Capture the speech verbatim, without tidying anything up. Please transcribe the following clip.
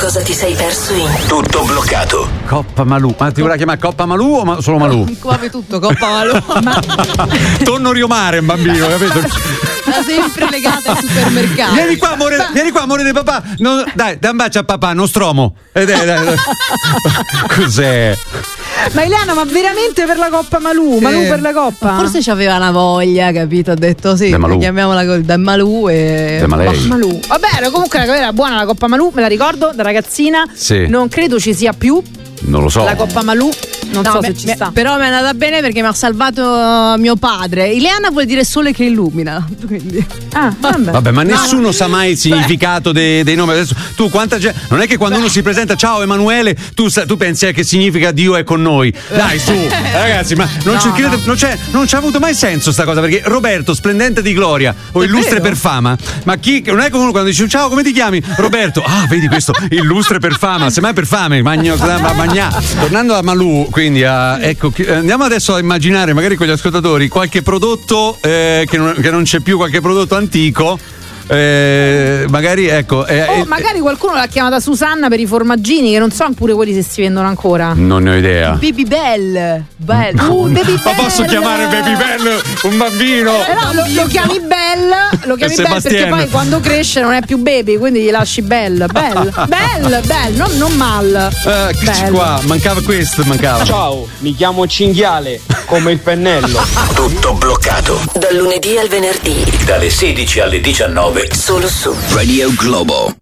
cosa ti sei perso in Tutto bloccato. Coppa Malù. Ma ti vorrà chiamare Coppa Malù o ma- solo Malù? Come tutto, Coppa Malù. Ma Tonno Riomare, un bambino, capito? da sempre legata al supermercato. Vieni qua, amore, vieni qua, amore di papà. No, dai, dai un bacio a papà, Nostromo. Eh, dai, dai, dai. Cos'è? Ma Ileana, ma veramente per la Coppa Malù? Sì. Malù per la Coppa? Forse c'aveva una voglia, capito? Ha detto sì, De Malù. chiamiamola così, da Malù e. De Malei. Malù. Vabbè, comunque era buona la Coppa Malù, me la ricordo da ragazzina. Sì. Non credo ci sia più Non lo so. la Coppa Malù. Non No, so beh, se ci beh, sta. però mi è andata bene perché mi ha salvato mio padre. Ileana vuol dire sole che illumina. Quindi. Ah, vabbè. Vabbè, ma nessuno sa mai il significato dei, dei nomi. Adesso tu quanta gente. Non è che quando uno si presenta, ciao Emanuele, tu, sa- tu pensi eh, che significa Dio è con noi. Dai, su, ragazzi, ma non, No, c'è, credo- no. non, c'è, non c'ha avuto mai senso sta cosa. Perché Roberto, splendente di gloria, o È illustre vero. per fama. Ma chi non è come uno quando dice ciao, come ti chiami? Roberto, ah, vedi questo, illustre per fama, semmai per fame, magno, ma- magnà. Tornando a Malù, quindi a, ecco, chi- andiamo adesso a immaginare, magari con gli ascoltatori, qualche prodotto eh, che, non, che non c'è più, qualche prodotto antico. Eh, magari ecco eh, Oh, eh, magari qualcuno l'ha chiamata Susanna per i formaggini, che non so pure quelli se si vendono ancora. non ne ho idea. Baby Bell. Bell. Uh, Baby Ma posso Bell. chiamare Baby Bell un bambino? Eh no, lo, lo chiami Bell, lo chiami Bell perché Sebastien. poi quando cresce non è più baby, quindi gli lasci Bell. Bell, Bell, Bell, non, non mal. Eh, eccoci Bell. qua, mancava questo, mancava. Ciao, mi chiamo Cinghiale, come il pennello. Tutto bloccato. dal lunedì al venerdì Dalle sedici alle diciannove solo su Radio Globo.